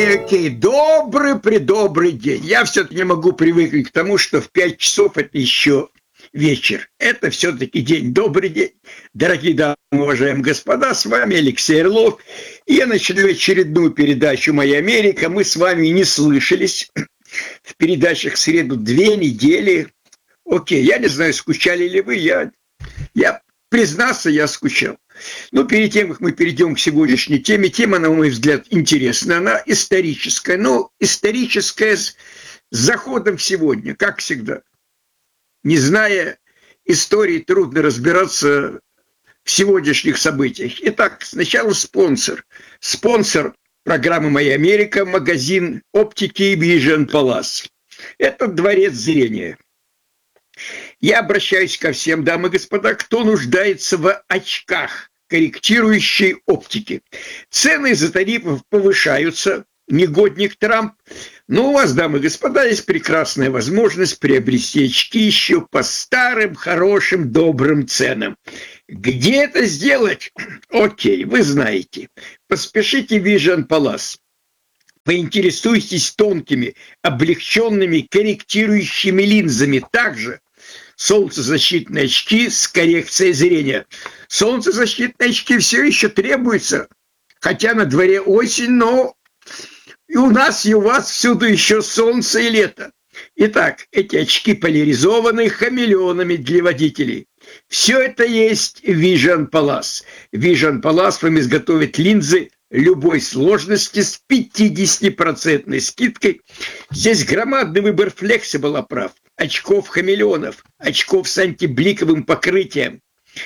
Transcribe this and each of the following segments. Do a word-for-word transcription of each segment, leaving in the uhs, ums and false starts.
Окей, добрый-предобрый день. Я все-таки не могу привыкнуть к тому, что в пять часов это еще вечер. Это все-таки день. Добрый день, дорогие дамы, уважаемые господа. С вами Алексей Орлов. И я начну очередную передачу «Моя Америка». Мы с вами не слышались в передачах в среду две недели. Окей, я не знаю, скучали ли вы. Я, я признаться, я скучал. Но перед тем, как мы перейдем к сегодняшней теме, тема, на мой взгляд, интересная. Она историческая, но историческая с заходом в сегодня, как всегда. Не зная истории, трудно разбираться в сегодняшних событиях. Итак, сначала спонсор. Спонсор программы «Моя Америка» – магазин оптики Vision Palace. Это дворец зрения. Я обращаюсь ко всем, дамы и господа, кто нуждается в очках корректирующей оптики. Цены из-за тарифов повышаются, негодник Трамп. Но у вас, дамы и господа, есть прекрасная возможность приобрести очки еще по старым, хорошим, добрым ценам. Где это сделать? Окей, вы знаете. Поспешите в Vision Palace. Поинтересуйтесь тонкими, облегченными корректирующими линзами. Также солнцезащитные очки с коррекцией зрения. Солнцезащитные очки все еще требуются, хотя на дворе осень, но и у нас, и у вас всюду еще солнце и лето. Итак, эти очки поляризованы хамелеонами для водителей. Все это есть в Vision Palace. Vision Palace вам изготовит линзы любой сложности с пятидесятипроцентной скидкой. Здесь громадный выбор flexible оправ, очков хамелеонов, очков с антибликовым покрытием.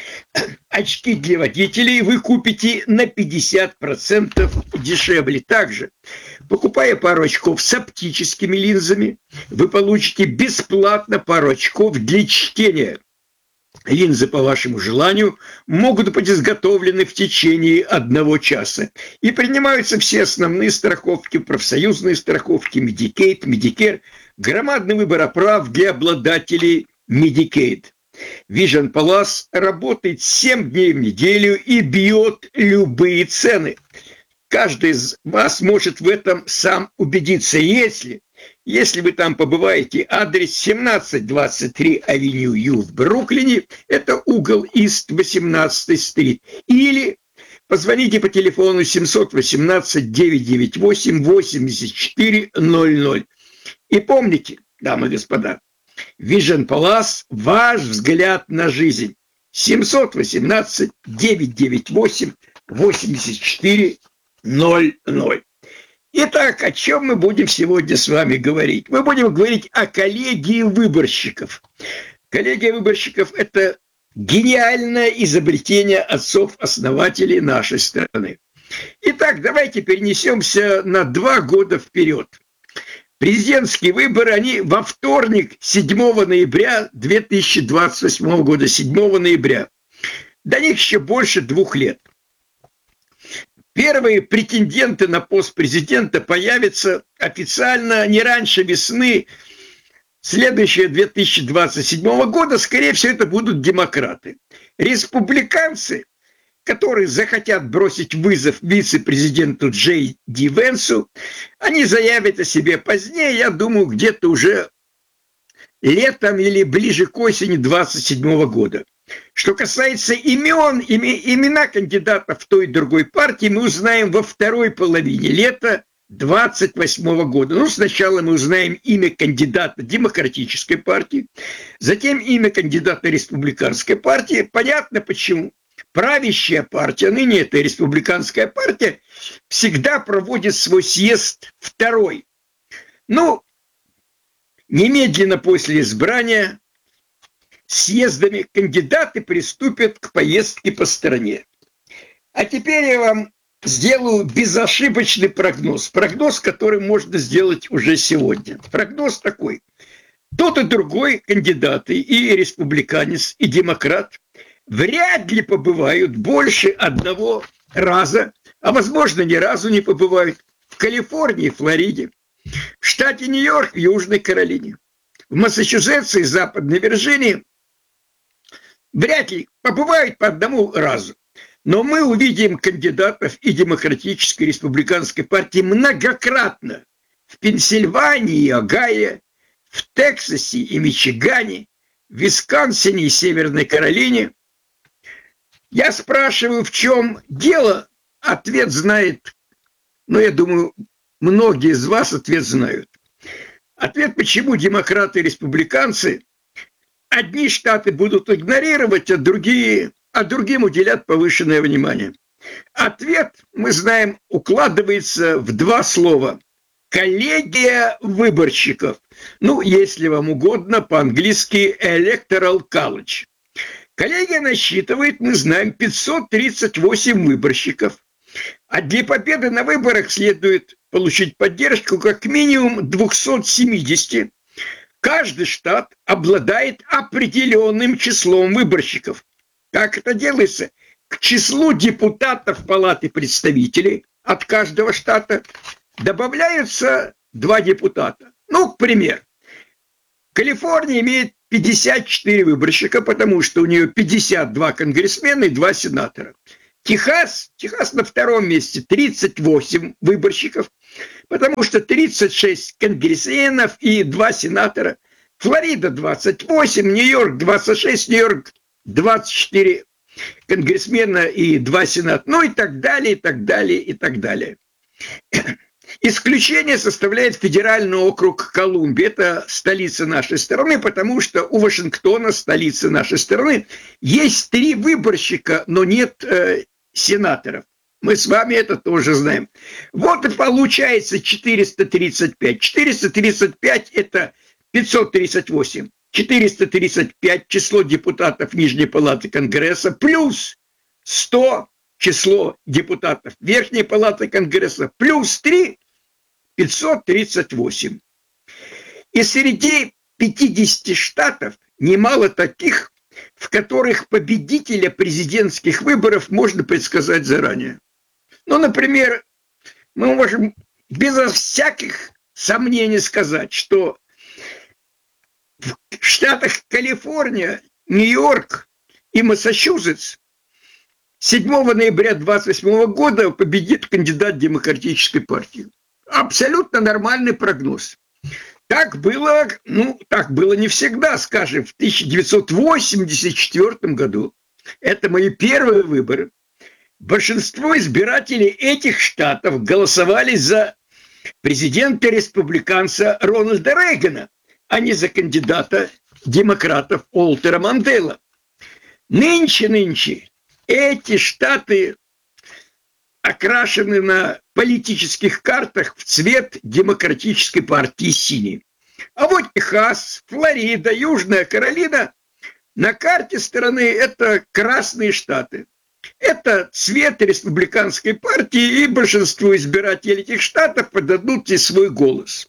Очки для водителей вы купите на пятьдесят процентов дешевле. Также, покупая пару очков с оптическими линзами, вы получите бесплатно пару очков для чтения. Линзы по вашему желанию могут быть изготовлены в течение одного часа. И принимаются все основные страховки, профсоюзные страховки, Medicaid, Medicare, громадный выбор оправ для обладателей Medicaid. Vision Palace работает семь дней в неделю и бьет любые цены. Каждый из вас может в этом сам убедиться, если... Если вы там побываете, адрес семнадцать двадцать три Авеню Ю в Бруклине, это угол Ист восемнадцатой стрит. Или позвоните по телефону семь один восемь девять девять восемь восемьдесят четыре ноль ноль. И помните, дамы и господа, Vision Palace – ваш взгляд на жизнь. семь один восемь девять девять восемь восемьдесят четыре ноль ноль. Итак, о чем мы будем сегодня с вами говорить? Мы будем говорить о коллегии выборщиков. Коллегия выборщиков – это гениальное изобретение отцов-основателей нашей страны. Итак, давайте перенесемся на два года вперед. Президентские выборы, они во вторник, седьмого ноября две тысячи двадцать восьмого года, седьмого ноября. До них еще больше двух лет. Первые претенденты на пост президента появятся официально не раньше весны следующего две тысячи двадцать седьмого года. Скорее всего, это будут демократы. Республиканцы, которые захотят бросить вызов вице-президенту Джей Ди Венсу, они заявят о себе позднее, я думаю, где-то уже летом или ближе к осени двадцать седьмого года. Что касается имен, имена кандидатов в той и другой партии мы узнаем во второй половине лета двадцать восьмого года. Ну, сначала мы узнаем имя кандидата Демократической партии, затем имя кандидата Республиканской партии. Понятно почему. Правящая партия, ныне это Республиканская партия, всегда проводит свой съезд второй. Ну, немедленно после избрания съездами кандидаты приступят к поездке по стране. А теперь я вам сделаю безошибочный прогноз. Прогноз, который можно сделать уже сегодня. Прогноз такой. Тот и другой кандидаты, и республиканец, и демократ, вряд ли побывают больше одного раза, а возможно, ни разу не побывают в Калифорнии, Флориде, в штате Нью-Йорк, в Южной Каролине, в Массачусетсе и Западной Вирджинии. Вряд ли побывают по одному разу. Но мы увидим кандидатов и Демократической, и Республиканской партии многократно в Пенсильвании и Огайо, в Тексасе и Мичигане, в Висконсине и Северной Каролине. Я спрашиваю, в чем дело? Ответ знает, но я думаю, многие из вас ответ знают. Ответ, почему демократы и республиканцы одни штаты будут игнорировать, а другие, а другим уделят повышенное внимание. Ответ, мы знаем, укладывается в два слова. Коллегия выборщиков. Ну, если вам угодно, по-английски Electoral College. Коллегия насчитывает, мы знаем, пятьсот тридцать восемь выборщиков. А для победы на выборах следует получить поддержку как минимум двухсот семидесяти. Каждый штат обладает определенным числом выборщиков. Как это делается? К числу депутатов Палаты представителей от каждого штата добавляются два депутата. Ну, к примеру, Калифорния имеет пятьдесят четыре выборщика, потому что у нее пятьдесят два конгрессмена и два сенатора. Техас, Техас на втором месте, тридцать восемь выборщиков, потому что тридцать шесть конгрессменов и два сенатора. Флорида двадцать восемь, Нью-Йорк двадцать шесть, Нью-Йорк двадцать четыре конгрессмена и два сенатора. Ну и так далее, и так далее, и так далее. Исключение составляет федеральный округ Колумбия. Это столица нашей страны, потому что у Вашингтона, столицы нашей страны, есть три выборщика, но нет э, сенаторов. Мы с вами это тоже знаем. Вот и получается четыреста тридцать пять. четыреста тридцать пять – это пятьсот тридцать восемь. четыреста тридцать пять – число депутатов Нижней Палаты Конгресса, плюс сто – число депутатов Верхней Палаты Конгресса, плюс три – пятьсот тридцать восемь. И среди пятидесяти штатов немало таких, в которых победителя президентских выборов можно предсказать заранее. Ну, например, мы можем безо всяких сомнений сказать, что в штатах Калифорния, Нью-Йорк и Массачусетс седьмого ноября двадцать восьмого года победит кандидат Демократической партии. Абсолютно нормальный прогноз. Так было, ну, так было не всегда, скажем, в тысяча девятьсот восемьдесят четвёртом году. Это мои первые выборы. Большинство избирателей этих штатов голосовали за президента-республиканца Рональда Рейгана, а не за кандидата демократов Уолтера Мандела. Нынче-нынче эти штаты окрашены на политических картах в цвет Демократической партии синий. А вот Техас, Флорида, Южная Каролина на карте страны – это красные штаты. Это цвет Республиканской партии, и большинство избирателей этих штатов подадут здесь свой голос.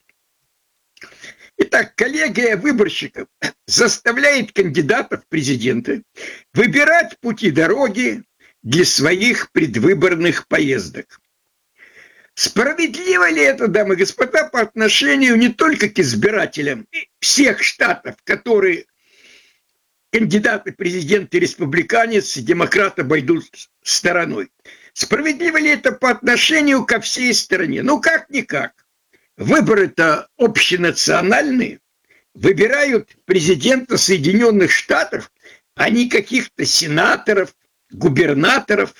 Итак, коллегия выборщиков заставляет кандидатов в президенты выбирать пути дороги для своих предвыборных поездок. Справедливо ли это, дамы и господа, по отношению не только к избирателям всех штатов, которые кандидаты в президенты республиканец и демократ обойдут стороной? Справедливо ли это по отношению ко всей стране? Ну, как-никак. Выборы-то общенациональные. Выбирают президента Соединенных Штатов, а не каких-то сенаторов, губернаторов.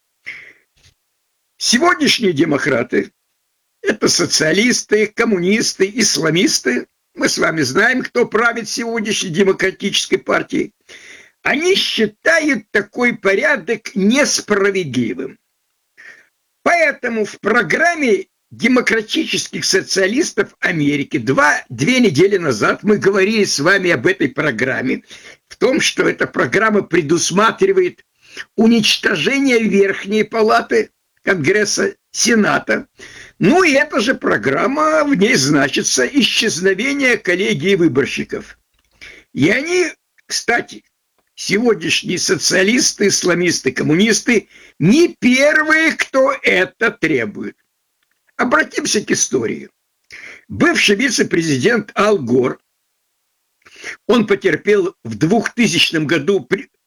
Сегодняшние демократы – это социалисты, коммунисты, исламисты. Мы с вами знаем, кто правит сегодняшней демократической партией. Они считают такой порядок несправедливым. Поэтому в программе демократических социалистов Америки два, две недели назад мы говорили с вами об этой программе, в том, что эта программа предусматривает уничтожение Верхней Палаты Конгресса, Сената. Ну и эта же программа, в ней значится исчезновение коллегии выборщиков. И они, кстати, сегодняшние социалисты, исламисты, коммунисты не первые, кто это требует. Обратимся к истории. Бывший вице-президент Ал Гор, он потерпел в двухтысячном году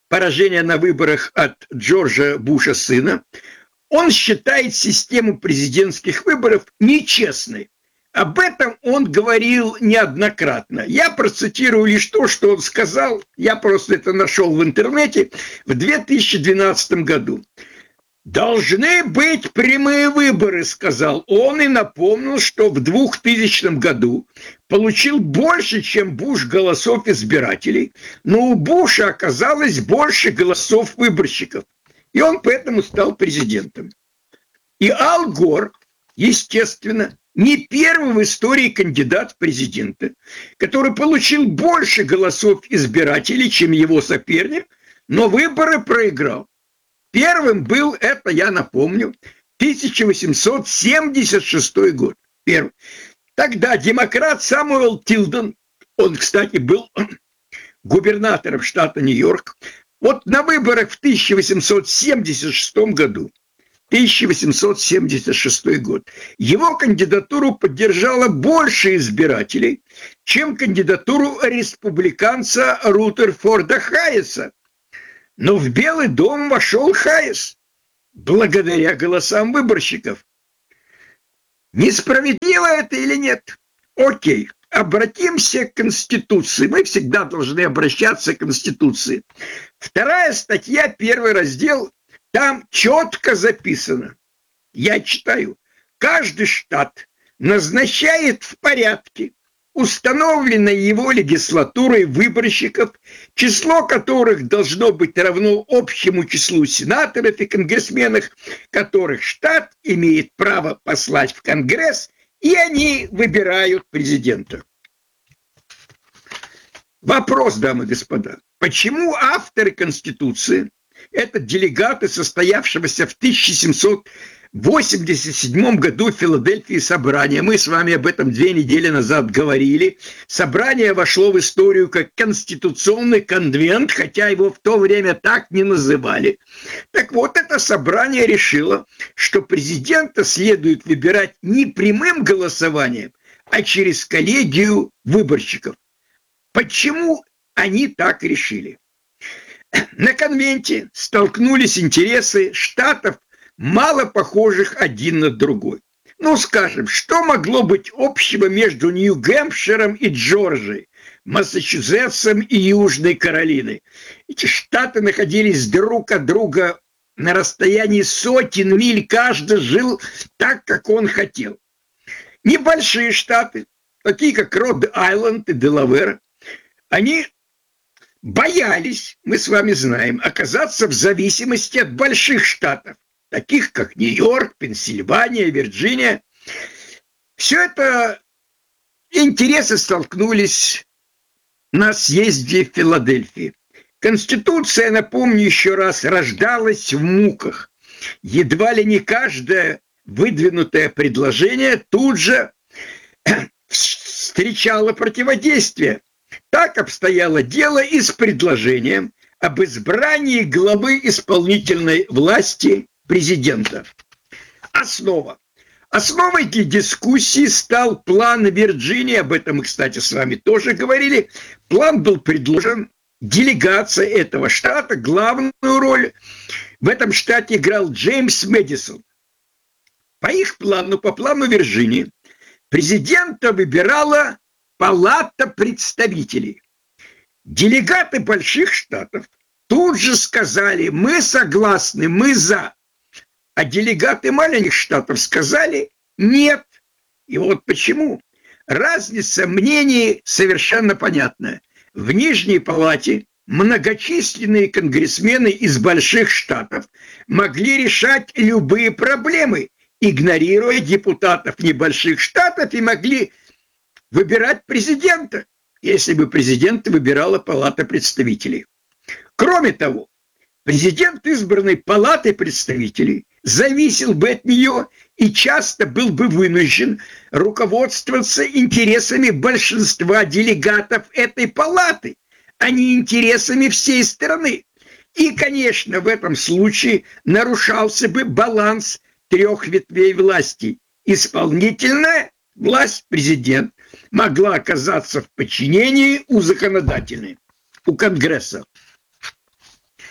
поражения на выборах от Джорджа Буша сына, он считает систему президентских выборов нечестной. Об этом он говорил неоднократно. Я процитирую лишь то, что он сказал, я просто это нашел в интернете, в две тысячи двенадцатом году. «Должны быть прямые выборы», — сказал он, и напомнил, что в двухтысячном году получил больше, чем Буш, голосов избирателей, но у Буша оказалось больше голосов выборщиков, и он поэтому стал президентом. И Ал Гор, естественно, не первый в истории кандидат в президенты, который получил больше голосов избирателей, чем его соперник, но выборы проиграл. Первым был, это я напомню, тысяча восемьсот семьдесят шестой год. Первый. Тогда демократ Самуэл Тилден, он, кстати, был губернатором штата Нью-Йорк, вот на выборах в тысяча восемьсот семьдесят шестом году, тысяча восемьсот семьдесят шестой год, его кандидатуру поддержало больше избирателей, чем кандидатуру республиканца Рутерфорда Хайеса. Но в Белый дом вошел Хайес благодаря голосам выборщиков. Несправедливо это или нет? Окей, обратимся к Конституции. Мы всегда должны обращаться к Конституции. Вторая статья, первый раздел, там четко записано. Я читаю. Каждый штат назначает в порядке, установленной его легислатурой выборщиков, число которых должно быть равно общему числу сенаторов и конгрессменов, которых штат имеет право послать в Конгресс, и они выбирают президента. Вопрос, дамы и господа. Почему авторы Конституции, это делегаты состоявшегося в тысяча семьсот восемьдесят седьмом году в Филадельфии собрания, мы с вами об этом две недели назад говорили, собрание вошло в историю как Конституционный конвент, хотя его в то время так не называли. Так вот, это собрание решило, что президента следует выбирать не прямым голосованием, а через коллегию выборщиков. Почему они так решили? На конвенте столкнулись интересы штатов, мало похожих один на другой. Ну, скажем, что могло быть общего между Нью-Гэмпширом и Джорджией, Массачусетсом и Южной Каролиной? Эти штаты находились друг от друга на расстоянии сотен миль, каждый жил так, как он хотел. Небольшие штаты, такие как Род-Айленд и Делавэр, они боялись, мы с вами знаем, оказаться в зависимости от больших штатов, таких как Нью-Йорк, Пенсильвания, Вирджиния. Все это интересы столкнулись на съезде в Филадельфии. Конституция, напомню еще раз, рождалась в муках. Едва ли не каждое выдвинутое предложение тут же встречало противодействие. Так обстояло дело и с предложением об избрании главы исполнительной власти президента. Основа. Основой для дискуссии стал план Вирджинии, об этом мы, кстати, с вами тоже говорили. План был предложен, делегация этого штата, главную роль в этом штате играл Джеймс Мэдисон. По их плану, по плану Вирджинии, президента выбирала Палата представителей. Делегаты больших штатов тут же сказали: мы согласны, мы за. А делегаты маленьких штатов сказали: нет. И вот почему. Разница мнений совершенно понятная. В Нижней палате многочисленные конгрессмены из больших штатов могли решать любые проблемы, игнорируя депутатов небольших штатов, и могли выбирать президента, если бы президента выбирала Палата представителей. Кроме того, президент, избранный Палатой представителей, зависел бы от нее и часто был бы вынужден руководствоваться интересами большинства делегатов этой палаты, а не интересами всей страны. И, конечно, в этом случае нарушался бы баланс трех ветвей власти. Исполнительная власть, президент, могла оказаться в подчинении у законодательной, у Конгресса.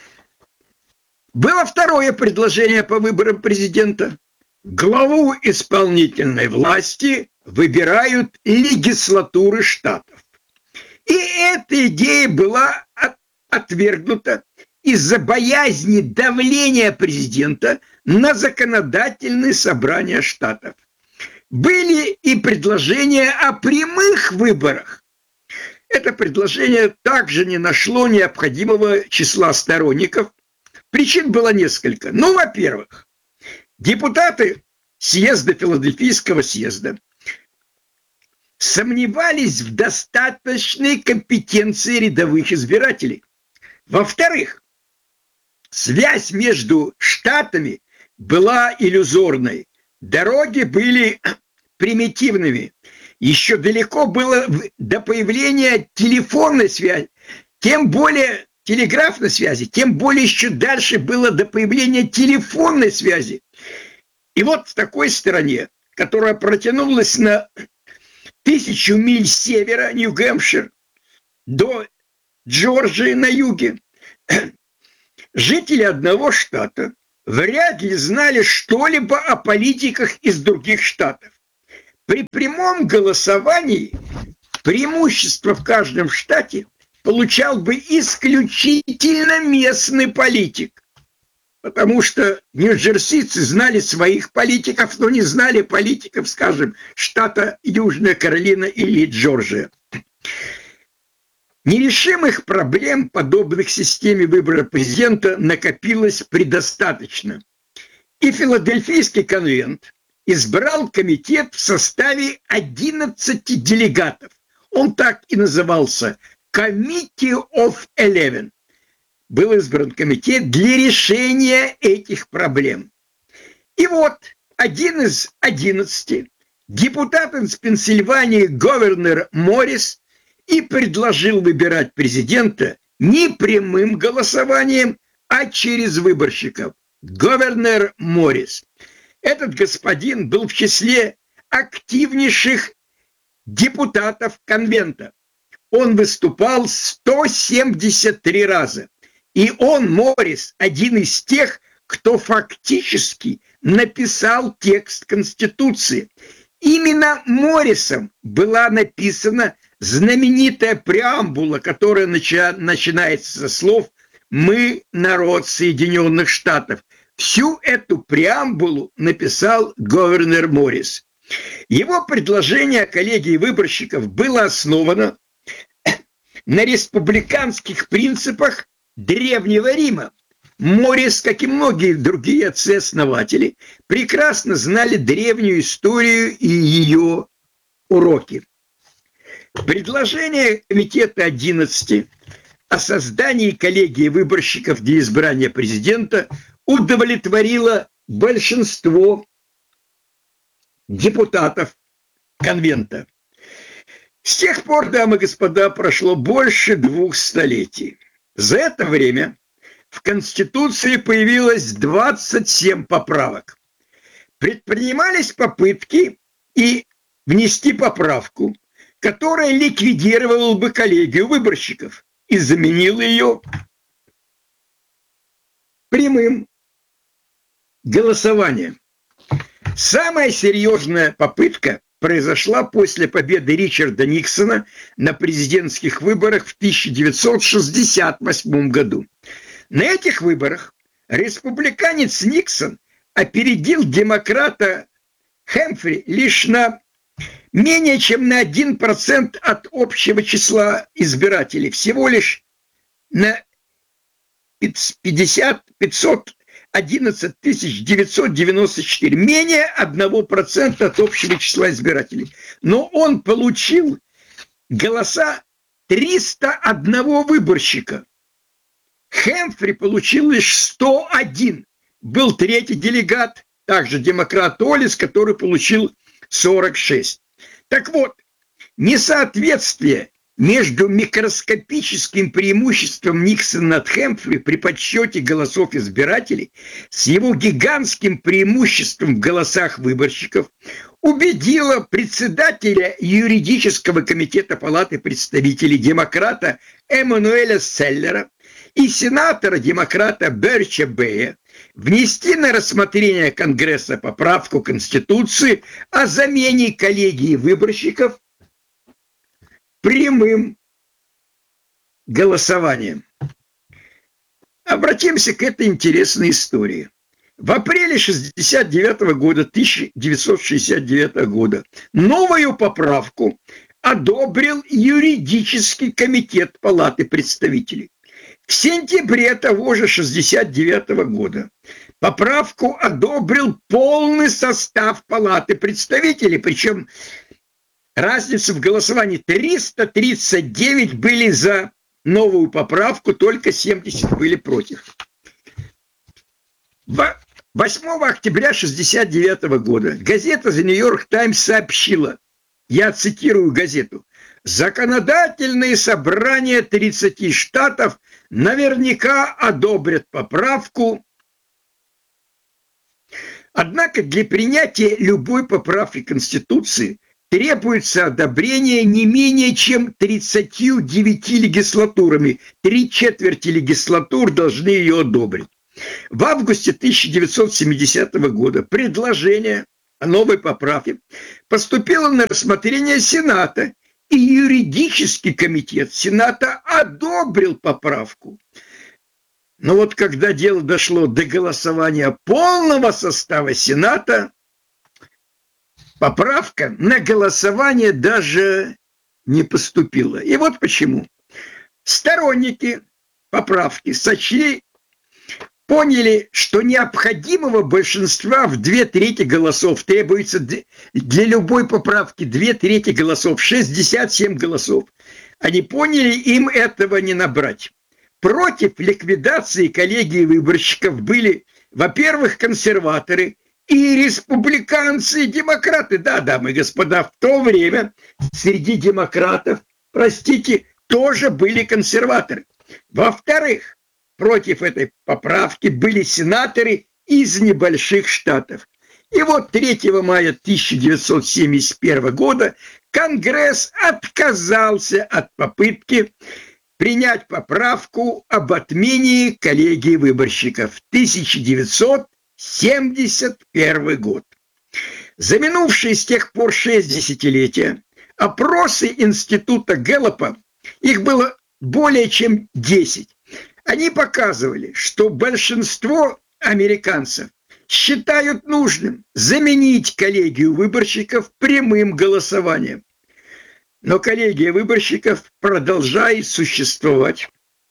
Было второе предложение по выборам президента. Главу исполнительной власти выбирают легислатуры штатов. И эта идея была отвергнута из-за боязни давления президента на законодательные собрания штатов. Были и предложения о прямых выборах. Это предложение также не нашло необходимого числа сторонников. Причин было несколько. Ну, во-первых, депутаты съезда, Филадельфийского съезда, сомневались в достаточной компетенции рядовых избирателей. Во-вторых, связь между штатами была иллюзорной. Дороги были примитивными. Еще далеко было до появления телефонной связи, тем более телеграфной связи, тем более еще дальше было до появления телефонной связи. И вот в такой стране, которая протянулась на тысячу миль с севера, Нью-Гэмпшир, до Джорджии на юге, жители одного штата вряд ли знали что-либо о политиках из других штатов. При прямом голосовании преимущество в каждом штате получал бы исключительно местный политик, потому что нью-джерсийцы знали своих политиков, но не знали политиков, скажем, штата Южная Каролина или Джорджия. Нерешимых проблем, подобных системе выбора президента, накопилось предостаточно. И Филадельфийский конвент избрал комитет в составе одиннадцати делегатов. Он так и назывался Committee of Eleven. Был избран комитет для решения этих проблем. И вот один из одиннадцати, депутат из Пенсильвании Говернер Моррис, и предложил выбирать президента не прямым голосованием, а через выборщиков. Говернер Моррис. Этот господин был в числе активнейших депутатов конвента. Он выступал сто семьдесят три раза. И он, Моррис, один из тех, кто фактически написал текст Конституции. Именно Моррисом была написана знаменитая преамбула, которая начинается со слов «Мы народ Соединенных Штатов». Всю эту преамбулу написал Говернер Моррис. Его предложение о коллегии выборщиков было основано на республиканских принципах Древнего Рима. Моррис, как и многие другие отцы-основатели, прекрасно знали древнюю историю и ее уроки. Предложение комитета одиннадцати о создании коллегии выборщиков для избрания президента удовлетворило большинство депутатов конвента. С тех пор, дамы и господа, прошло больше двух столетий. За это время в Конституции появилось двадцать семь поправок. Предпринимались попытки и внести поправку, которая ликвидировала бы коллегию выборщиков и заменила ее прямым голосованием. Самая серьезная попытка произошла после победы Ричарда Никсона на президентских выборах в тысяча девятьсот шестьдесят восьмом году. На этих выборах республиканец Никсон опередил демократа Хэмфри лишь на менее чем на один процент от общего числа избирателей, всего лишь на пятьдесят пятьсот одиннадцать тысяч девятьсот девяносто четыре, менее одного процента от общего числа избирателей. Но он получил голоса триста одного выборщика. Хэмфри получил лишь сто один. Был третий делегат, также демократ Олис, который получил сорок шесть. Так вот, несоответствие между микроскопическим преимуществом Никсона над Хэмфри при подсчете голосов избирателей с его гигантским преимуществом в голосах выборщиков убедило председателя юридического комитета Палаты представителей демократа Эммануэля Селлера и сенатора-демократа Берча Бэя внести на рассмотрение Конгресса поправку Конституции о замене коллегии выборщиков прямым голосованием. Обратимся к этой интересной истории. В апреле шестьдесят девятого года, тысяча девятьсот шестьдесят девятого года, новую поправку одобрил юридический комитет Палаты представителей. В сентябре того же шестьдесят девятого года поправку одобрил полный состав Палаты представителей, причем разница в голосовании: триста тридцать девять были за новую поправку, только семьдесят были против. восьмого октября шестьдесят девятого года газета «The New York Times» сообщила, я цитирую газету: «Законодательные собрания тридцати штатов наверняка одобрят поправку». Однако для принятия любой поправки Конституции требуется одобрение не менее чем тридцатью девятью легислатурами. Три четверти легислатур должны ее одобрить. В августе тысяча девятьсот семидесятого года предложение о новой поправке поступило на рассмотрение Сената, и юридический комитет Сената одобрил поправку. Но вот когда дело дошло до голосования полного состава Сената, поправка на голосование даже не поступила. И вот почему. Сторонники поправки сочли, поняли, что необходимого большинства в две трети голосов требуется для любой поправки, две трети голосов, шестьдесят семь голосов. Они поняли, им этого не набрать. Против ликвидации коллегии выборщиков были, во-первых, консерваторы и республиканцы, и демократы. Да, дамы и господа, в то время среди демократов, простите, тоже были консерваторы. Во-вторых, против этой поправки были сенаторы из небольших штатов. И вот третьего мая тысяча девятьсот семьдесят первого года Конгресс отказался от попытки принять поправку об отмене коллегии выборщиков. тысяча девятьсот семьдесят первый год. За минувшие с тех пор шесть десятилетия опросы института Гэллопа, их было более чем десять, они показывали, что большинство американцев считают нужным заменить коллегию выборщиков прямым голосованием. Но коллегия выборщиков продолжает существовать.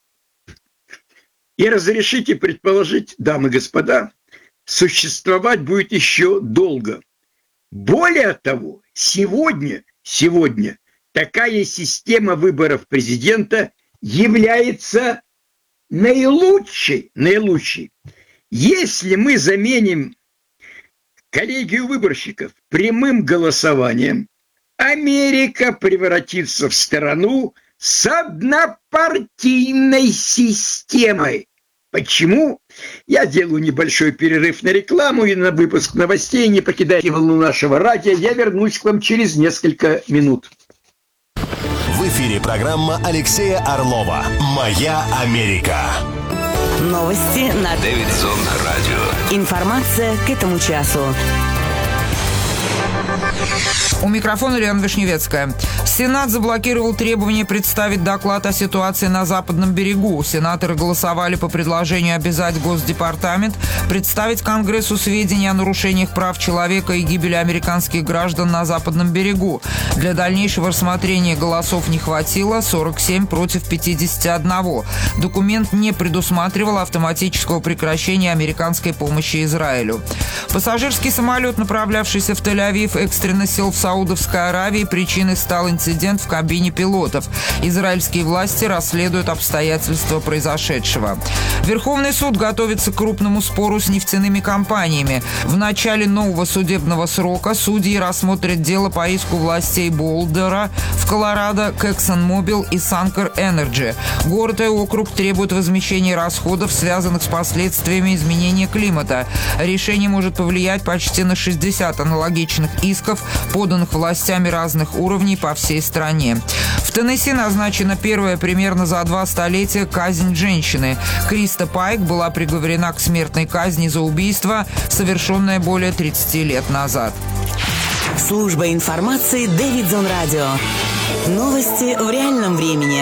И разрешите предположить, дамы и господа, существовать будет еще долго. Более того, сегодня, сегодня такая система выборов президента является наилучшей, наилучшей. Если мы заменим коллегию выборщиков прямым голосованием, Америка превратится в страну с однопартийной системой. Почему? Я делаю небольшой перерыв на рекламу и на выпуск новостей. Не покидайте волну нашего радио. Я вернусь к вам через несколько минут. В эфире программа Алексея Орлова «Моя Америка». Новости на Дэвидсон радио. Информация к этому часу. У микрофона Лена Вишневецкая. Сенат заблокировал требование представить доклад о ситуации на Западном берегу. Сенаторы голосовали по предложению обязать Госдепартамент представить Конгрессу сведения о нарушениях прав человека и гибели американских граждан на Западном берегу. Для дальнейшего рассмотрения голосов не хватило, сорок семь против пятидесяти одного. Документ не предусматривал автоматического прекращения американской помощи Израилю. Пассажирский самолет, направлявшийся в Тель-Авив, экстренно сел в Саудовской Аравии. Причиной стал инцидент в кабине пилотов. Израильские власти расследуют обстоятельства произошедшего. Верховный суд готовится к крупному спору с нефтяными компаниями. В начале нового судебного срока судьи рассмотрят дело по иску властей Болдера в Колорадо к ExxonMobil и Suncor Energy. Город и округ требуют возмещения расходов, связанных с последствиями изменения климата. Решение может повлиять почти на шестьдесят аналогичных исков, поданных властями разных уровней по всей стране. В Теннесси назначена первая примерно за два столетия казнь женщины. Криста Пайк была приговорена к смертной казни за убийство, совершенное более тридцати лет назад. Служба информации Дэвидсон Радио. Новости в реальном времени.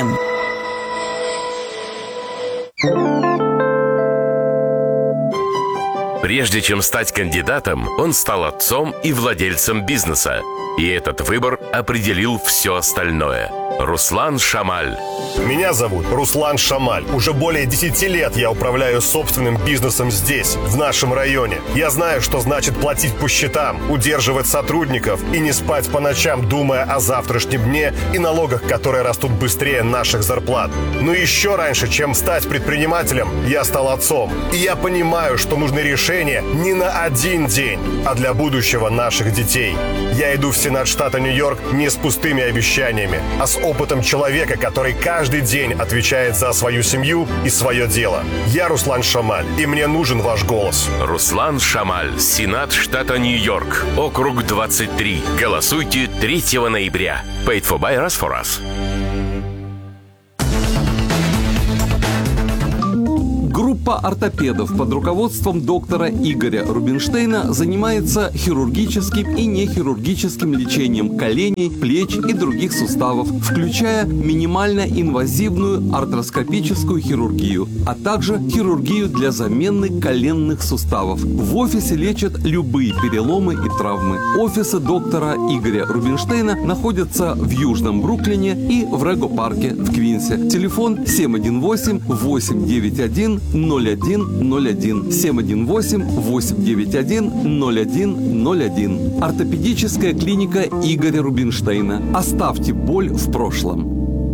Прежде чем стать кандидатом, он стал отцом и владельцем бизнеса. И этот выбор определил все остальное. Руслан Шамаль. Меня зовут Руслан Шамаль. Уже более десяти лет я управляю собственным бизнесом здесь, в нашем районе. Я знаю, что значит платить по счетам, удерживать сотрудников и не спать по ночам, думая о завтрашнем дне и налогах, которые растут быстрее наших зарплат. Но еще раньше, чем стать предпринимателем, я стал отцом. И я понимаю, что нужны решения не на один день, а для будущего наших детей. Я иду в Сенат штата Нью-Йорк не с пустыми обещаниями, а с опытом человека, который каждый день отвечает за свою семью и свое дело. Я Руслан Шамаль, и мне нужен ваш голос. Руслан Шамаль, Сенат штата Нью-Йорк, округ двадцать три. Голосуйте третьего ноября. Paid for by us for us. Группа ортопедов под руководством доктора Игоря Рубинштейна занимается хирургическим и нехирургическим лечением коленей, плеч и других суставов, включая минимально инвазивную артроскопическую хирургию, а также хирургию для замены коленных суставов. В офисе лечат любые переломы и травмы. Офисы доктора Игоря Рубинштейна находятся в Южном Бруклине и в Рего-парке в Квинсе. Телефон семь один восемь восемь девять один ноль один ноль один семь один восемь восемь девять один ноль один ноль один. Ортопедическая клиника Игоря Рубинштейна. Оставьте боль в прошлом.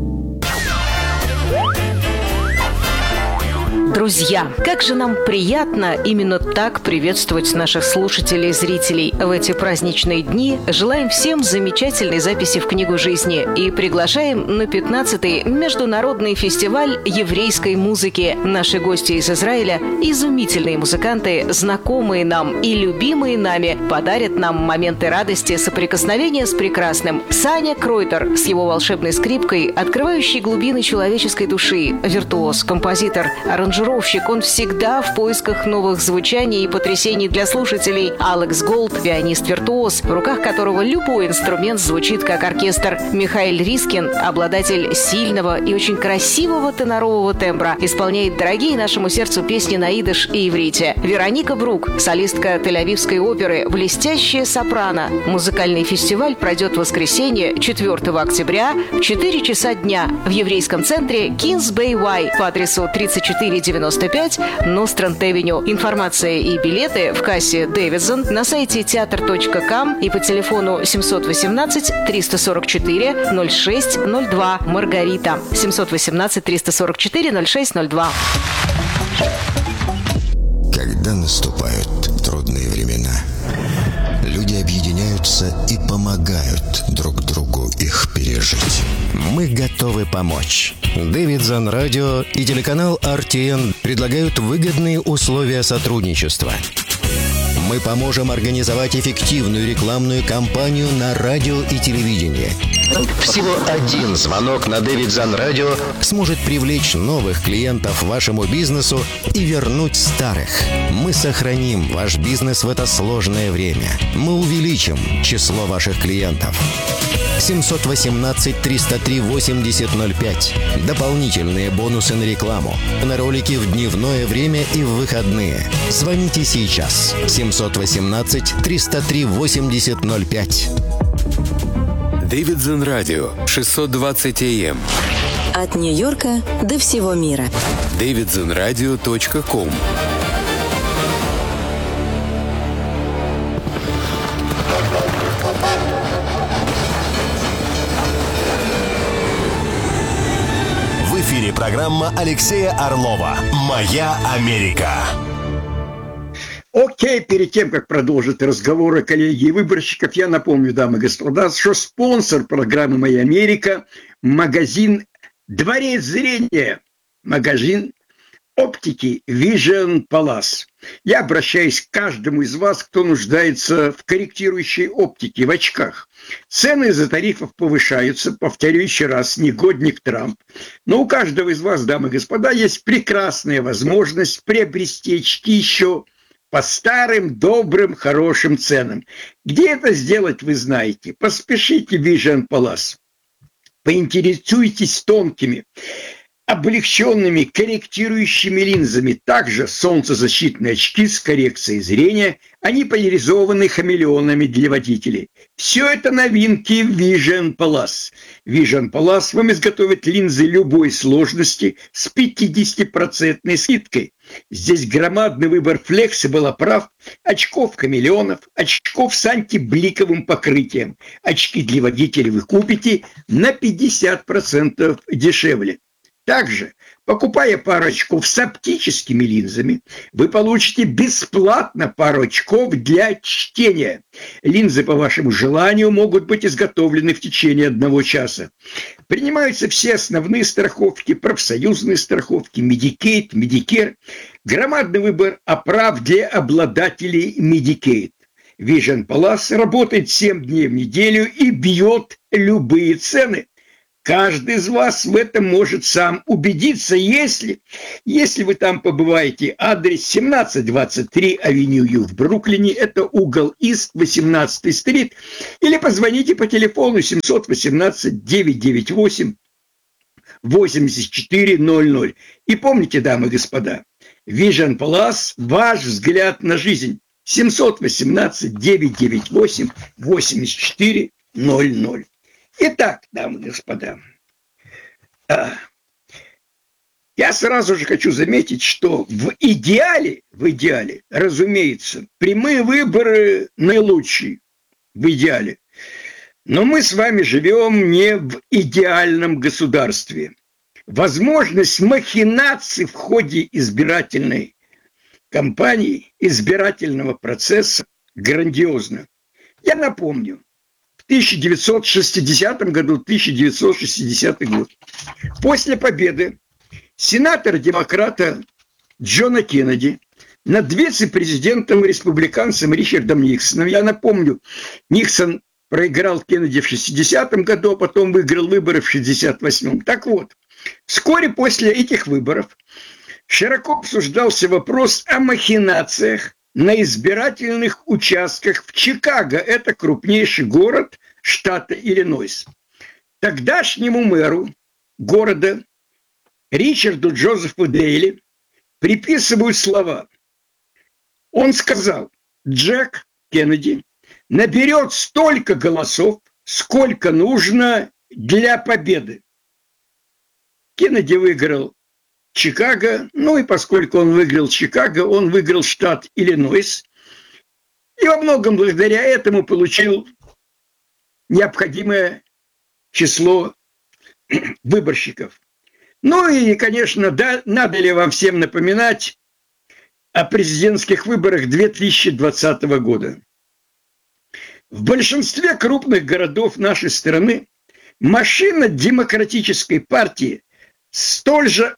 Друзья, как же нам приятно именно так приветствовать наших слушателей и зрителей в эти праздничные дни. Желаем всем замечательной записи в книгу жизни и приглашаем на пятнадцатый международный фестиваль еврейской музыки. Наши гости из Израиля, изумительные музыканты, знакомые нам и любимые нами, подарят нам моменты радости соприкосновения с прекрасным. Саня Кройтер с его волшебной скрипкой, открывающей глубины человеческой души, виртуоз, композитор, аранжировщик. Он всегда в поисках новых звучаний и потрясений для слушателей. Алекс Голд, пианист-виртуоз, в руках которого любой инструмент звучит как оркестр. Михаил Рискин, обладатель сильного и очень красивого тенорового тембра, исполняет дорогие нашему сердцу песни на идиш и иврите. Вероника Брук, солистка Тель-Авивской оперы, блестящая сопрано. Музыкальный фестиваль пройдет в воскресенье, четвёртого октября, в четыре часа дня в еврейском центре Kings Bay Y по адресу тридцать четыре девяносто пять Нострант-Авеню. Информация и билеты в кассе Дэвидсон на сайте театр точка ком и по телефону семь один восемь три сорок четыре ноль шесть ноль два. Маргарита. семь один восемь три сорок четыре ноль шесть ноль два. Когда наступают трудные времена, люди объединяются и помогают друг другу их пережить. Мы готовы помочь. Дэвидсон Радио и телеканал ар ти эн предлагают выгодные условия сотрудничества. Мы поможем организовать эффективную рекламную кампанию на радио и телевидении. Всего один звонок на Дэвидсон Радио сможет привлечь новых клиентов вашему бизнесу и вернуть старых. Мы сохраним ваш бизнес в это сложное время. Мы увеличим число ваших клиентов. семь один восемь триста три восемьдесят ноль пять. Дополнительные бонусы на рекламу, на ролики в дневное время и в выходные. Звоните сейчас. семь один восемь триста три восемьдесят ноль пять. Дэвидсон Радио, шестьсот двадцать эй эм. От Нью-Йорка до всего мира. дэвидсон радио точка ком. В эфире программа Алексея Орлова «Моя Америка». Окей, перед тем, как продолжить разговор о коллегии и выборщиков, я напомню, дамы и господа, что спонсор программы «Моя Америка» – магазин «Дворец зрения», магазин оптики Vision Palace. Я обращаюсь к каждому из вас, кто нуждается в корректирующей оптике, в очках. Цены из-за тарифов повышаются, повторю еще раз, негодник Трамп. Но у каждого из вас, дамы и господа, есть прекрасная возможность приобрести очки еще по старым, добрым, хорошим ценам. Где это сделать, вы знаете. Поспешите в Vision Palace. Поинтересуйтесь тонкими, облегченными корректирующими линзами. Также солнцезащитные очки с коррекцией зрения. Они поляризованы хамелеонами для водителей. Все это новинки в Vision Palace. Vision Palace вам изготовит линзы любой сложности с пятидесятипроцентной скидкой. Здесь громадный выбор флексибл оправ, очков хамелеонов, очков с антибликовым покрытием. Очки для водителей вы купите на пятьдесят процентов дешевле. Также, покупая пару очков с оптическими линзами, вы получите бесплатно пару очков для чтения. Линзы по вашему желанию могут быть изготовлены в течение одного часа. Принимаются все основные страховки, профсоюзные страховки, Medicaid, Medicare. Громадный выбор оправ для обладателей Medicaid. Vision Palace работает семь дней в неделю и бьет любые цены. Каждый из вас в этом может сам убедиться, если, если вы там побываете. Адрес семнадцать двадцать три Авеню Ю в Бруклине, это угол Ист, восемнадцатый стрит, или позвоните по телефону семь один восемь девять девять восемь восемьдесят четыре ноль ноль. И помните, дамы и господа, Vision Palace – ваш взгляд на жизнь. семь один восемь девять девять восемь восемьдесят четыре ноль ноль. Итак, дамы и господа, я сразу же хочу заметить, что в идеале, в идеале, разумеется, прямые выборы наилучшие, в идеале. Но мы с вами живем не в идеальном государстве. Возможность махинаций в ходе избирательной кампании, избирательного процесса грандиозна. Я напомню. В тысяча девятьсот шестидесятом году, тысяча девятьсот шестидесятый год, после победы сенатора-демократа Джона Кеннеди над вице-президентом-республиканцем Ричардом Никсоном, я напомню, Никсон проиграл Кеннеди в шестидесятом году, а потом выиграл выборы в шестьдесят восьмом. Так вот, вскоре после этих выборов широко обсуждался вопрос о махинациях на избирательных участках в Чикаго. Это крупнейший город штата Иллинойс. Тогдашнему мэру города Ричарду Джозефу Дейли приписывают слова. Он сказал: Джек Кеннеди наберет столько голосов, сколько нужно для победы. Кеннеди выиграл Чикаго, ну и поскольку он выиграл Чикаго, он выиграл штат Иллинойс, и во многом благодаря этому получил необходимое число выборщиков. Ну и, конечно, да, надо ли вам всем напоминать о президентских выборах две тысячи двадцатого года. В большинстве крупных городов нашей страны машина демократической партии столь же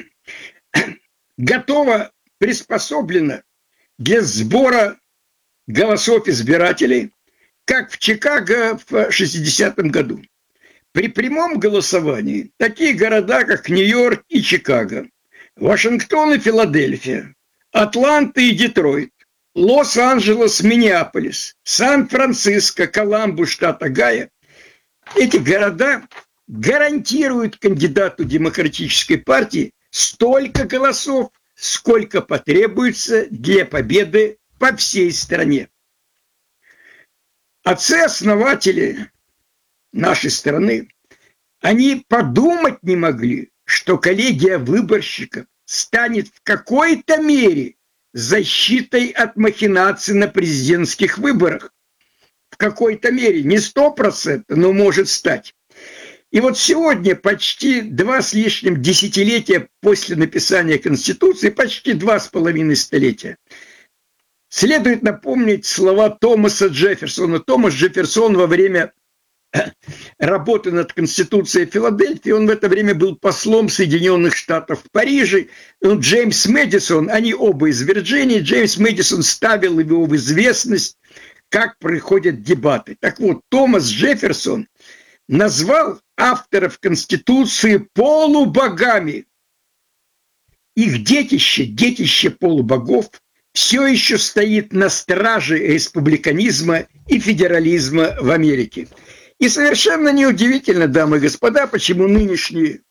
готова, приспособлена для сбора голосов избирателей, как в Чикаго в шестидесятом году. При прямом голосовании такие города, как Нью-Йорк и Чикаго, Вашингтон и Филадельфия, Атланта и Детройт, Лос-Анджелес, Миннеаполис, Сан-Франциско, Коламбус, штат Огайо, эти города гарантируют кандидату Демократической партии столько голосов, сколько потребуется для победы по всей стране. Отцы-основатели нашей страны, они подумать не могли, что коллегия выборщиков станет в какой-то мере защитой от махинаций на президентских выборах. В какой-то мере, не сто процентов, но может стать. И вот сегодня, почти два с лишним десятилетия после написания Конституции, почти два с половиной столетия, следует напомнить слова Томаса Джефферсона. Томас Джефферсон во время работы над Конституцией Филадельфии. Он в это время был послом Соединенных Штатов в Париже. Ну, Джеймс Мэдисон, они оба из Вирджинии. Джеймс Мэдисон ставил его в известность, как проходят дебаты. Так вот, Томас Джефферсон назвал авторов Конституции полубогами. Их детище, детище полубогов, все еще стоит на страже республиканизма и федерализма в Америке. И совершенно неудивительно, дамы и господа, почему нынешние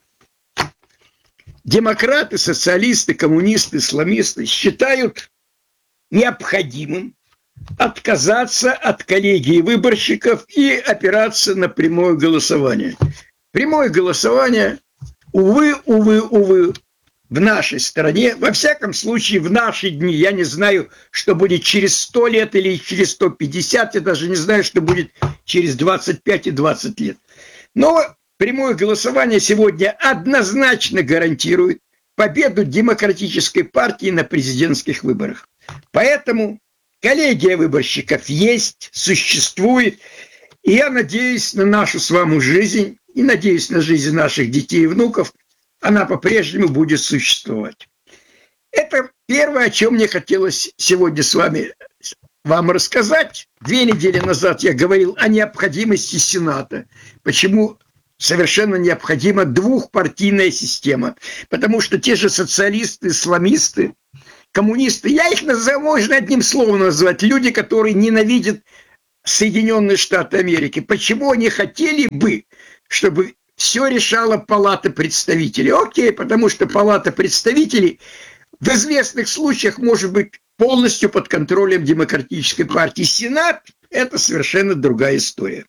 демократы, социалисты, коммунисты, исламисты считают необходимым отказаться от коллегии выборщиков и опираться на прямое голосование. Прямое голосование, увы, увы, увы, в нашей стране, во всяком случае, в наши дни, я не знаю, что будет через сто лет или через сто пятьдесят, я даже не знаю, что будет через двадцать пять и двадцать лет. Но прямое голосование сегодня однозначно гарантирует победу демократической партии на президентских выборах. Поэтому коллегия выборщиков есть, существует, и я надеюсь на нашу с вами жизнь, и надеюсь на жизнь наших детей и внуков, она по-прежнему будет существовать. Это первое, о чем мне хотелось сегодня с вами вам рассказать. Две недели назад я говорил о необходимости Сената. Почему совершенно необходима двухпартийная система? Потому что те же социалисты, исламисты, коммунисты, я их назову, можно одним словом назвать, люди, которые ненавидят Соединенные Штаты Америки. Почему они хотели бы, чтобы все решала Палата представителей? Окей, потому что Палата представителей в известных случаях может быть полностью под контролем Демократической партии. Сенат – это совершенно другая история.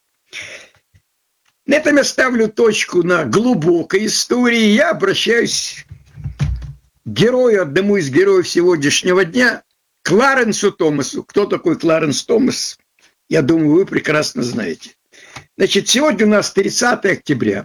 На этом я ставлю точку на глубокой истории. Я обращаюсь к герою, одному из героев сегодняшнего дня, Кларенсу Томасу. Кто такой Кларенс Томас? Я думаю, вы прекрасно знаете. Значит, сегодня у нас тридцатое октября.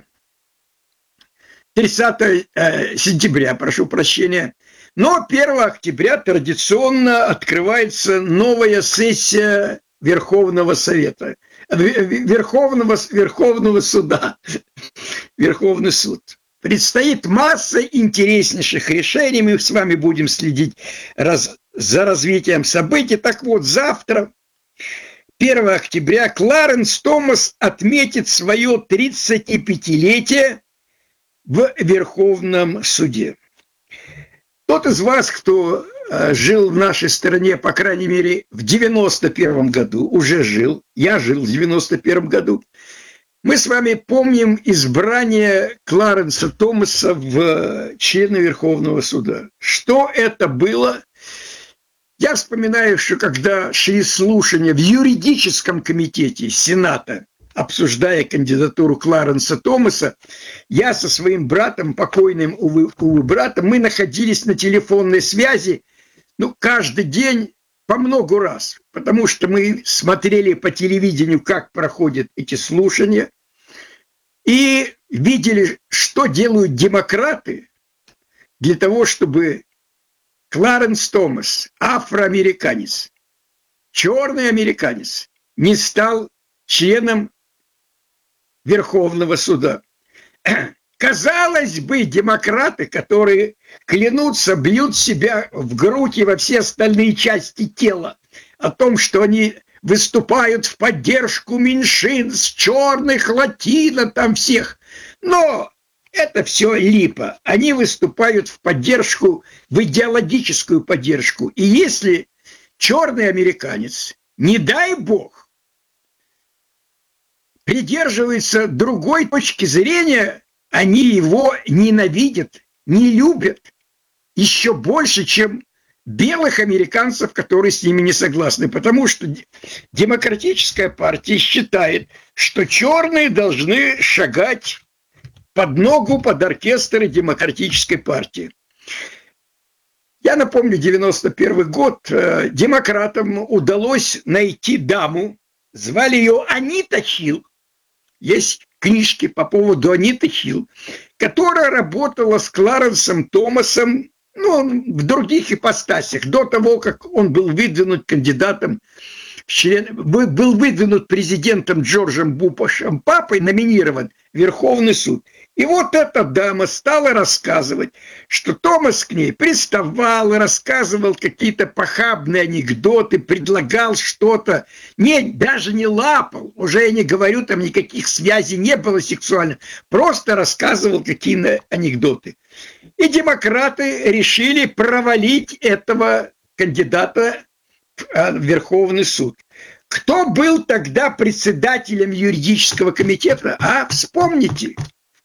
тридцатое сентября, прошу прощения. Но первого октября традиционно открывается новая сессия Верховного Совета, Верховного, Верховного Суда, Верховный суд. Предстоит масса интереснейших решений, мы с вами будем следить раз, за развитием событий. Так вот, завтра, первого октября, Кларенс Томас отметит свое тридцатипятилетие в Верховном суде. Тот из вас, кто э, жил в нашей стране, по крайней мере, в девяносто первом году, уже жил, я жил в девяносто первом году, мы с вами помним избрание Кларенса Томаса в члены Верховного суда. Что это было? Я вспоминаю, что когда шли слушания в юридическом комитете Сената, обсуждая кандидатуру Кларенса Томаса, я со своим братом, покойным, увы, увы, братом, мы находились на телефонной связи, ну, каждый день по много раз, потому что мы смотрели по телевидению, как проходят эти слушания, и видели, что делают демократы для того, чтобы Кларенс Томас, афроамериканец, черный американец, не стал членом Верховного суда. Казалось бы, демократы, которые клянутся, бьют себя в грудь и во все остальные части тела о том, что они выступают в поддержку меньшинств, черных, латино, там всех. Но это все липа. Они выступают в поддержку, в идеологическую поддержку. И если черный американец, не дай бог, придерживается другой точки зрения, они его ненавидят, не любят еще больше, чем белых американцев, которые с ними не согласны. Потому что демократическая партия считает, что черные должны шагать под ногу, под оркестр демократической партии. Я напомню, девяносто первый год, демократам удалось найти даму, звали ее Анита Хилл. Есть книжки по поводу Аниты Хилл, которая работала с Кларенсом Томасом, ну, в других ипостасях, до того, как он был выдвинут кандидатом член, был выдвинут президентом Джорджем Бушем папой, номинирован в Верховный суд. И вот эта дама стала рассказывать, что Томас к ней приставал и рассказывал какие-то похабные анекдоты, предлагал что-то, не, даже не лапал, уже я не говорю, там никаких связей не было сексуальных, просто рассказывал какие-то анекдоты. И демократы решили провалить этого кандидата в Верховный суд. Кто был тогда председателем юридического комитета? А, вспомните.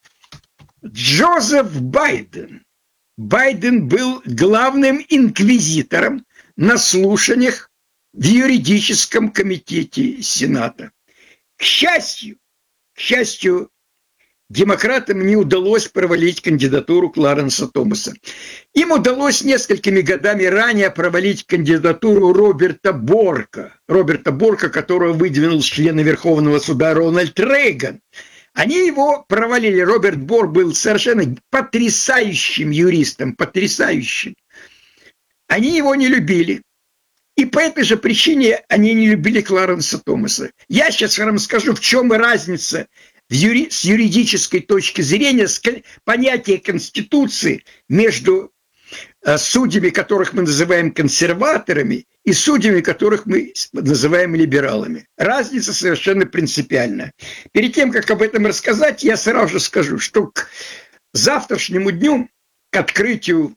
Джозеф Байден. Байден был главным инквизитором на слушаниях в юридическом комитете Сената. К счастью, к счастью, демократам не удалось провалить кандидатуру Кларенса Томаса. Им удалось несколькими годами ранее провалить кандидатуру Роберта Борка. Роберта Борка, которого выдвинул член Верховного суда Рональд Рейган. Они его провалили. Роберт Борк был совершенно потрясающим юристом, потрясающим. Они его не любили. И по этой же причине они не любили Кларенса Томаса. Я сейчас вам скажу, в чем разница в юри... с юридической точки зрения с понятия Конституции между судьями, которых мы называем консерваторами, и судьями, которых мы называем либералами. Разница совершенно принципиальная. Перед тем, как об этом рассказать, я сразу же скажу, что к завтрашнему дню, к открытию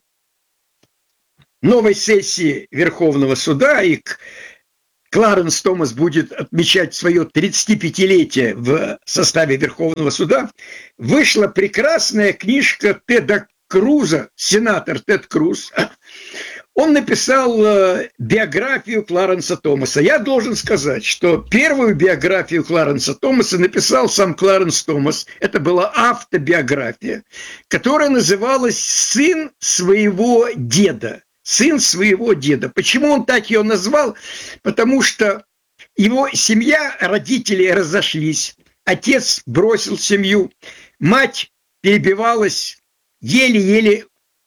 новой сессии Верховного суда, и к Кларенс Томас будет отмечать свое тридцатипятилетие в составе Верховного суда, вышла прекрасная книжка Теда Круза, сенатор Тед Круз. Он написал э, биографию Кларенса Томаса. Я должен сказать, что первую биографию Кларенса Томаса написал сам Кларенс Томас. Это была автобиография, которая называлась «Сын своего деда». Сын своего деда. Почему он так ее назвал? Потому что его семья, родители разошлись. Отец бросил семью. Мать перебивалась, еле-еле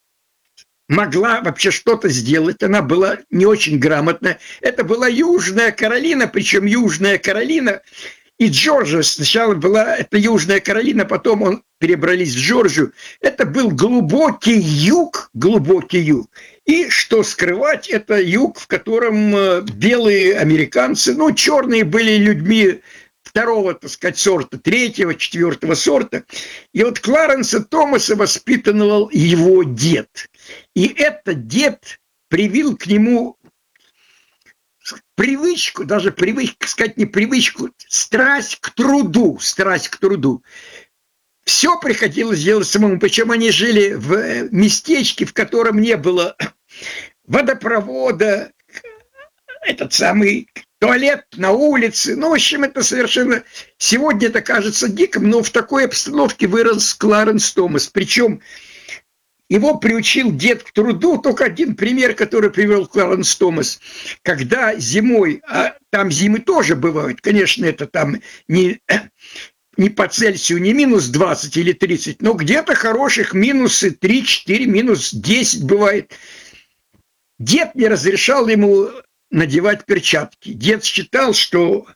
могла вообще что-то сделать. Она была не очень грамотная. Это была Южная Каролина, причем Южная Каролина и Джорджия. Сначала была это Южная Каролина, потом он перебрались в Джорджию. Это был глубокий юг, глубокий юг. И, что скрывать, это юг, в котором белые американцы, ну, черные были людьми второго, так сказать, сорта, третьего, четвертого сорта. И вот Кларенса Томаса воспитывал его дед. И этот дед привил к нему привычку, даже привычку, сказать, не привычку, страсть к труду, страсть к труду. Все приходилось делать самому, причем они жили в местечке, в котором не было водопровода, этот самый туалет на улице. Ну, в общем, это совершенно... Сегодня это кажется диким, но в такой обстановке вырос Кларенс Томас. Причем его приучил дед к труду. Только один пример, который привел Кларенс Томас. Когда зимой, а там зимы тоже бывают, конечно, это там не... не по Цельсию, не минус двадцать или тридцать, но где-то хороших минусы три-четыре, минус десять бывает. Дед не разрешал ему надевать перчатки. Дед считал, что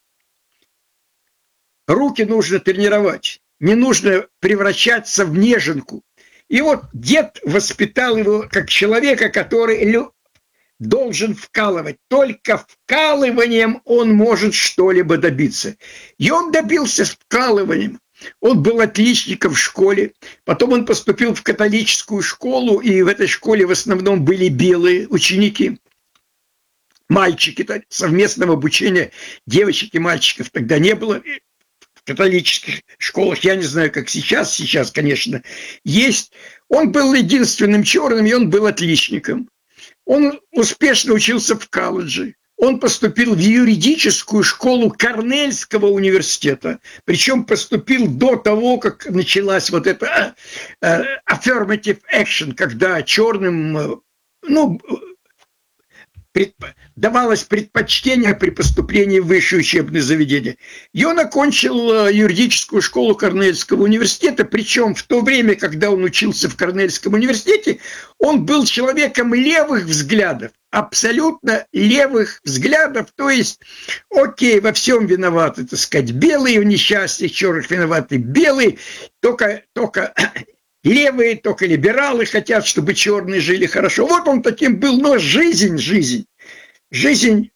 руки нужно тренировать, не нужно превращаться в неженку. И вот дед воспитал его как человека, который должен вкалывать. Только вкалыванием он может что-либо добиться. И он добился вкалыванием. Он был отличником в школе. Потом он поступил в католическую школу, и в этой школе в основном были белые ученики. Мальчики, совместного обучения девочек и мальчиков тогда не было. В католических школах, я не знаю, как сейчас, сейчас, конечно, есть. Он был единственным черным, и он был отличником. Он успешно учился в колледже. Он поступил в юридическую школу Корнельского университета. Причем поступил до того, как началась вот эта uh, affirmative action, когда черным, ну, предп... давалось предпочтение при поступлении в высшее учебное заведение. И он окончил юридическую школу Корнельского университета, причем в то время, когда он учился в Корнельском университете, он был человеком левых взглядов, абсолютно левых взглядов, то есть, окей, во всем виноваты, так сказать, белые, в несчастьях черных виноваты белые, только, только левые, только либералы хотят, чтобы черные жили хорошо. Вот он таким был, но жизнь, жизнь, жизнь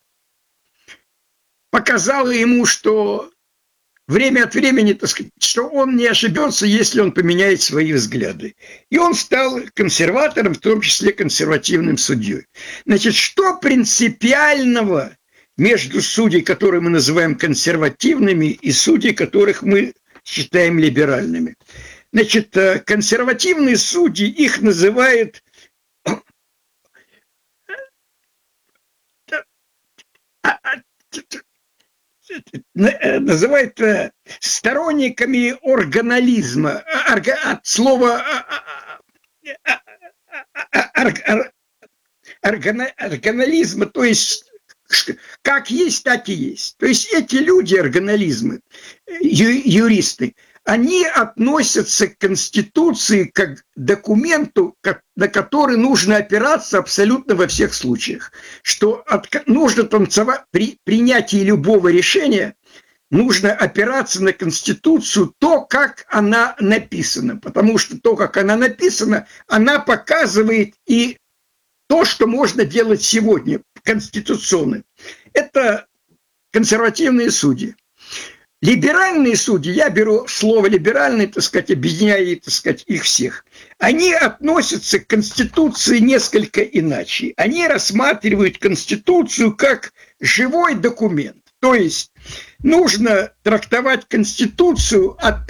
показала ему, что время от времени, так сказать, что он не ошибется, если он поменяет свои взгляды. И он стал консерватором, в том числе консервативным судьей. Значит, что принципиального между судьями, которые мы называем консервативными, и судьями, которых мы считаем либеральными? Значит, консервативные судьи, их называют называют сторонниками органализма, от слова органализма, то есть как есть, так и есть. То есть эти люди, органализмы, юристы, они относятся к Конституции как к документу, как, на который нужно опираться абсолютно во всех случаях. Что от, нужно танцевать, при принятии любого решения нужно опираться на Конституцию, то, как она написана. Потому что то, как она написана, она показывает и то, что можно делать сегодня, конституционно. Это консервативные судьи. Либеральные судьи, я беру слово либеральные, так сказать, объединяя, так сказать, их всех, они относятся к Конституции несколько иначе. Они рассматривают Конституцию как живой документ. То есть нужно трактовать Конституцию от